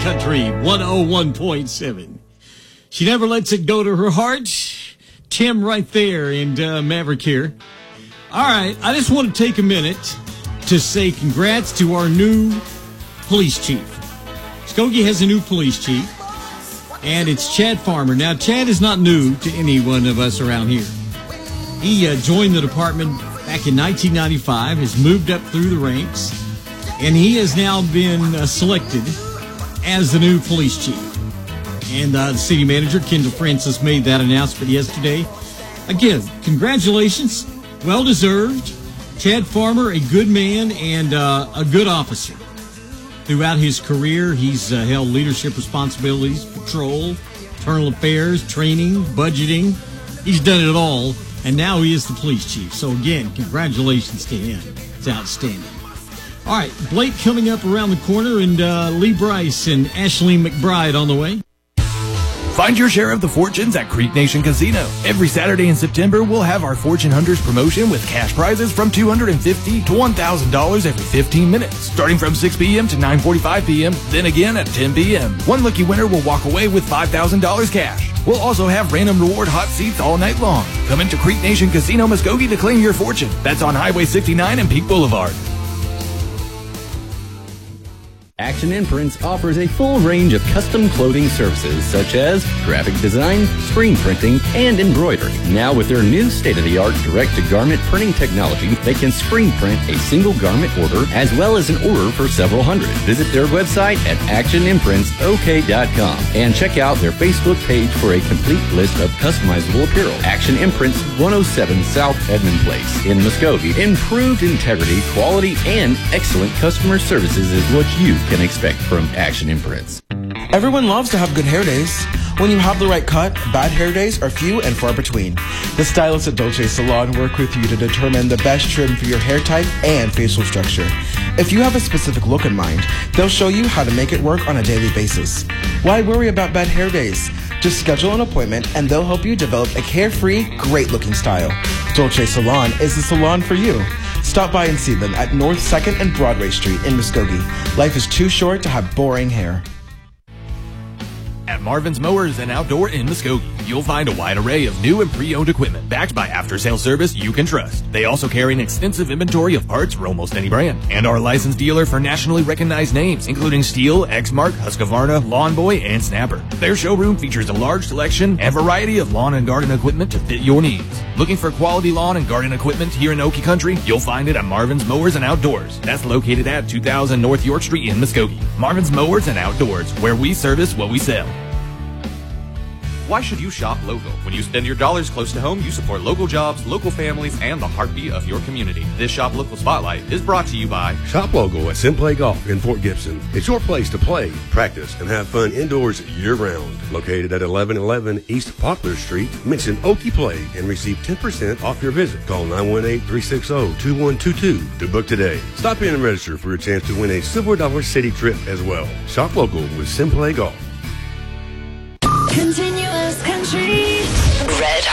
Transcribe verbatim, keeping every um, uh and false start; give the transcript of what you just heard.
Country one oh one point seven. She never lets it go to her heart. Tim right there and uh, Maverick here. All right, I just want to take a minute to say congrats to our new police chief. Muskogee has a new police chief, and it's Chad Farmer. Now, Chad is not new to any one of us around here. He uh, joined the department back in nineteen ninety-five, has moved up through the ranks, and he has now been uh, selected as the new police chief. And uh, the city manager, Kendall Francis, made that announcement yesterday. Again, congratulations. Well-deserved. Chad Farmer, a good man and uh, a good officer. Throughout his career, he's uh, held leadership responsibilities, patrol, internal affairs, training, budgeting. He's done it all, and now he is the police chief. So, again, congratulations to him. It's outstanding. All right, Blake coming up around the corner, and uh, Lee Bryce and Ashley McBride on the way. Find your share of the fortunes at Creek Nation Casino. Every Saturday in September, we'll have our Fortune Hunters promotion with cash prizes from two hundred fifty dollars to one thousand dollars every fifteen minutes, starting from six p.m. to nine forty-five p.m., then again at ten p.m. One lucky winner will walk away with five thousand dollars cash. We'll also have random reward hot seats all night long. Come into Creek Nation Casino Muskogee to claim your fortune. That's on Highway sixty-nine and Peak Boulevard. Action Imprints offers a full range of custom clothing services such as graphic design, screen printing, and embroidery. Now with their new state-of-the-art direct-to-garment printing technology, they can screen print a single garment order as well as an order for several hundred. Visit their website at action imprints o k dot com and check out their Facebook page for a complete list of customizable apparel. Action Imprints, one oh seven South Edmond Place in Muskogee. Improved integrity, quality, and excellent customer services is what you can expect from Action Imprints. Everyone loves to have good hair days. When you have the right cut, bad hair days are few and far between. The stylists at Dolce Salon work with you to determine the best trim for your hair type and facial structure. If you have a specific look in mind, they'll show you how to make it work on a daily basis. Why worry about bad hair days? Just schedule an appointment and they'll help you develop a carefree, great-looking style. Dolce Salon is the salon for you. Stop by and see them at North second and Broadway Street in Muskogee. Life is too short to have boring hair. At Marvin's Mowers and Outdoor in Muskogee, you'll find a wide array of new and pre-owned equipment backed by after-sales service you can trust. They also carry an extensive inventory of parts for almost any brand and are a licensed dealer for nationally recognized names, including Stihl, Exmark, Husqvarna, Lawn Boy, and Snapper. Their showroom features a large selection and variety of lawn and garden equipment to fit your needs. Looking for quality lawn and garden equipment here in Okie Country? You'll find it at Marvin's Mowers and Outdoors. That's located at two thousand North York Street in Muskogee. Marvin's Mowers and Outdoors, where we service what we sell. Why should you shop local? When you spend your dollars close to home, you support local jobs, local families, and the heartbeat of your community. This Shop Local Spotlight is brought to you by Shop Local at Simplay Golf in Fort Gibson. It's your place to play, practice, and have fun indoors year-round. Located at eleven eleven East Poplar Street, mention Okie Play and receive ten percent off your visit. Call nine one eight, three six zero, two one two two to book today. Stop in and register for a chance to win a Silver Dollar City trip as well. Shop Local with Simplay Golf. Continuous country. Red